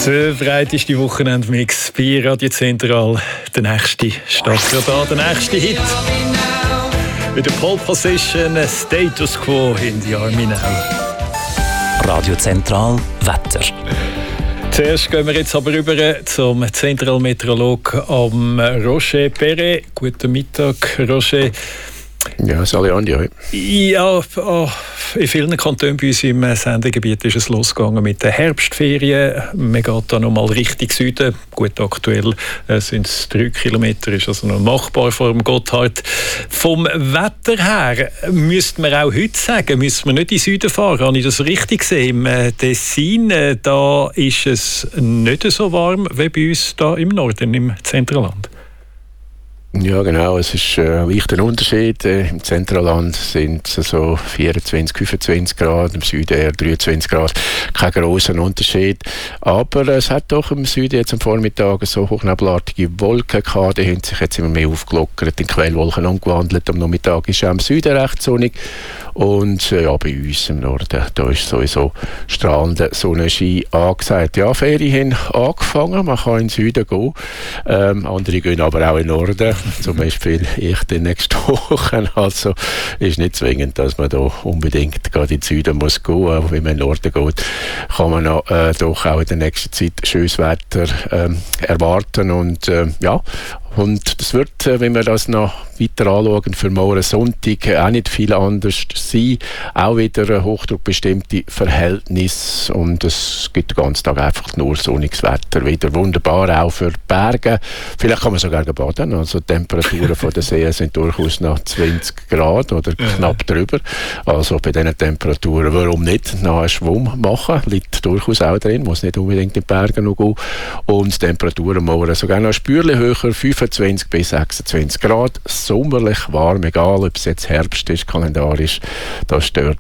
Der breiteste Wochenendmix bei Radio Zentral. Der nächste steht da, der nächste Hit. Mit der Pole Position Status Quo in the Army Now. Radio Zentral Wetter. Zuerst gehen wir jetzt aber rüber zum Zentralmeteorologen Roger Perret. Guten Mittag, Roger. Ja, Salian, ja. Ja, in vielen Kantonen bei uns im Sendegebiet ist es losgegangen mit den Herbstferien. Man geht da nochmal Richtung Süden. Gut, aktuell sind es 3 Kilometer, ist also noch machbar vor dem Gotthard. Vom Wetter her müsste man auch heute sagen, müsste man nicht in den Süden fahren. Habe ich das richtig gesehen? Im Tessin, da ist es nicht so warm wie bei uns da im Norden, im Zentralland. Ja, genau. Es ist ein leichter Unterschied. Im Zentralland sind es so 24, 25 Grad, im Süden eher 23 Grad. Kein grosser Unterschied. Aber es hat doch im Süden jetzt am Vormittag so hochnebelartige Wolken gehabt. Die haben sich jetzt immer mehr aufgelockert, in Quellwolken umgewandelt. Am Nachmittag ist es auch im Süden recht sonnig. Und ja, bei uns im Norden, da ist sowieso strahlender Sonnenschein angesagt. Ja, Ferien haben angefangen, man kann in den Süden gehen. Andere gehen aber auch in den Norden. Zum Beispiel ich die nächste Woche. Also ist nicht zwingend, dass man da unbedingt gerade in den Süden muss gehen. Auch wenn man in den Norden geht, kann man doch auch in der nächsten Zeit schönes Wetter erwarten. Und ja, und das wird, wenn wir das noch weiter anschauen, für morgen Sonntag auch nicht viel anders sein. Auch wieder ein hochdruckbestimmte Verhältnis und es gibt den ganzen Tag einfach nur sonniges Wetter. Wieder wunderbar, auch für Berge. Vielleicht kann man sogar baden. Also die Temperaturen von der See sind durchaus noch 20 Grad oder knapp drüber. Also bei diesen Temperaturen, warum nicht noch einen Schwumm machen? Liegt durchaus auch drin, muss nicht unbedingt in die Berge noch gehen. Und die Temperaturen morgen sogar noch ein Spürchen höher, 25 bis 26 Grad. Sommerlich warm, egal ob es jetzt Herbst ist, kalendarisch, das stört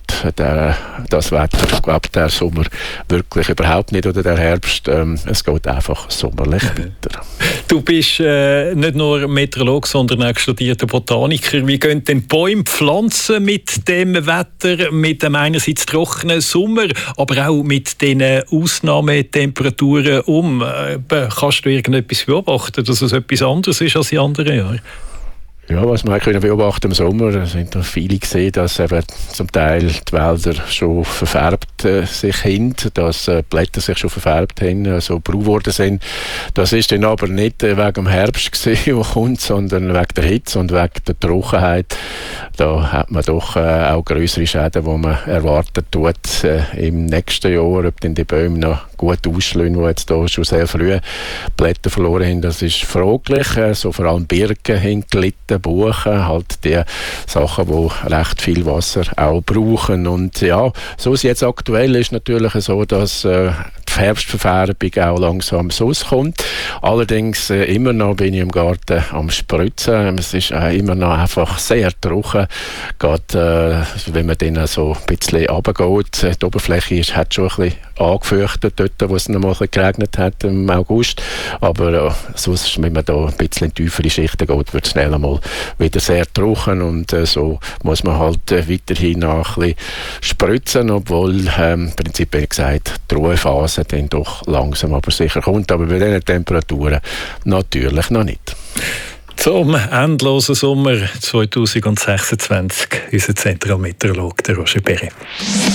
das Wetter. Ich glaube, der Sommer wirklich überhaupt nicht, oder der Herbst. Es geht einfach sommerlich weiter. Du bist nicht nur Meteorologe, sondern auch studierter Botaniker. Wie gehen denn Bäume, Pflanzen mit dem Wetter, mit dem einerseits trockenen Sommer, aber auch mit den Ausnahmetemperaturen um? Kannst du irgendetwas beobachten, dass es etwas anderes ist als in anderen Jahren? Ja, was wir können beobachten im Sommer, sind noch viele gesehen, dass eben zum Teil die Wälder schon verfärbt sich haben, dass die Blätter sich schon verfärbt haben, also braun geworden sind. Das ist dann aber nicht wegen dem Herbst gesehen, der kommt, sondern wegen der Hitze und wegen der Trockenheit. Da hat man doch auch grössere Schäden, die man erwartet tut im nächsten Jahr, ob denn die Bäume noch gut ausschlagen, die jetzt da schon sehr früh Blätter verloren haben. Das ist fraglich. So vor allem Birken haben gelitten, Buchen, halt die Sachen, die recht viel Wasser auch brauchen. Und ja, so ist jetzt aktuell ist natürlich so, dass die Herbstverfärbung auch langsam so kommt. Allerdings immer noch bin ich im Garten am Spritzen. Es ist immer noch einfach sehr trocken. Gerade wenn man dann so ein bisschen runtergeht. Die Oberfläche hat schon ein bisschen angefeuchtet, dort, wo es noch mal ein bisschen geregnet hat im August. Aber sonst, wenn man da ein bisschen in tiefere Schichten geht, wird es schnell einmal wieder sehr trocken. Und so muss man halt weiterhin noch ein bisschen spritzen, obwohl im Prinzip, wie gesagt, die Ruhephase dann doch langsam aber sicher kommt. Aber bei diesen Temperaturen natürlich noch nicht. Zum endlosen Sommer 2026, unser Zentralmeteorologe Roger Perret.